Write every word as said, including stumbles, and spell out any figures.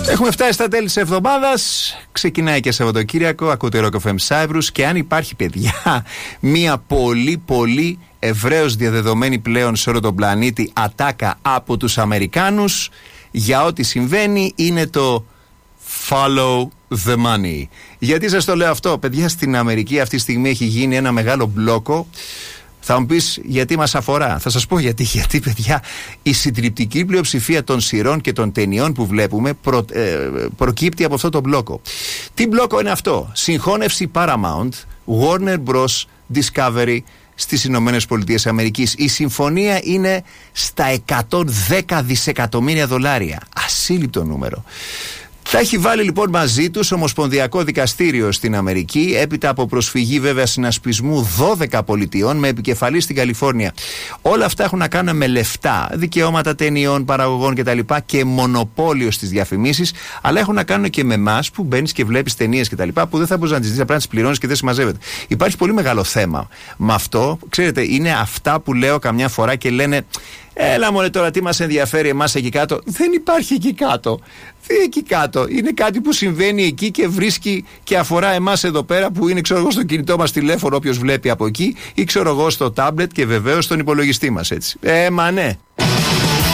Έχουμε φτάσει στα τέλη της εβδομάδας. Ξεκινάει και Σαββατοκύριακο. Ακούτε Rock εφ εμ Cyprus. Και αν υπάρχει, παιδιά, μία πολύ πολύ ευρέως διαδεδομένη πλέον σε όλο τον πλανήτη ατάκα από τους Αμερικάνους για ό,τι συμβαίνει, είναι το follow the money. Γιατί σας το λέω αυτό, παιδιά? Στην Αμερική αυτή τη στιγμή έχει γίνει ένα μεγάλο μπλόκο. Θα μου πεις γιατί μας αφορά. Θα σας πω γιατί. Γιατί, παιδιά, η συντριπτική πλειοψηφία των σειρών και των ταινιών που βλέπουμε προ, ε, προκύπτει από αυτό το μπλόκο. Τι μπλόκο είναι αυτό? Συγχώνευση Paramount, Warner Bros. Discovery στις Ηνωμένες Πολιτείες Αμερικής. Η συμφωνία είναι στα εκατόν δέκα δισεκατομμύρια δολάρια. Ασύλληπτο νούμερο. Τα έχει βάλει λοιπόν μαζί τους Ομοσπονδιακό Δικαστήριο στην Αμερική, έπειτα από προσφυγή βέβαια συνασπισμού δώδεκα πολιτιών με επικεφαλή στην Καλιφόρνια. Όλα αυτά έχουν να κάνουν με λεφτά, δικαιώματα ταινιών, παραγωγών κτλ. Και μονοπόλιο στις διαφημίσεις, αλλά έχουν να κάνουν και με εμάς που μπαίνεις και βλέπεις ταινίες κτλ. Που δεν θα μπορείς να τις δεις, απλά να τις πληρώνεις και δεν συμμαζεύεται. Υπάρχει πολύ μεγάλο θέμα με αυτό. Ξέρετε, είναι αυτά που λέω καμιά φορά και λένε. Έλα μωρέ τώρα, τι μας ενδιαφέρει εμάς εκεί κάτω? Δεν υπάρχει εκεί κάτω. Δεν είναι εκεί κάτω. Είναι κάτι που συμβαίνει εκεί και βρίσκει και αφορά εμάς εδώ πέρα, που είναι, ξέρω εγώ, στο κινητό μας τηλέφωνο, όποιος βλέπει από εκεί, ή ξέρω εγώ στο τάμπλετ και βεβαίως στον υπολογιστή μας, έτσι. Ε, μα ναι.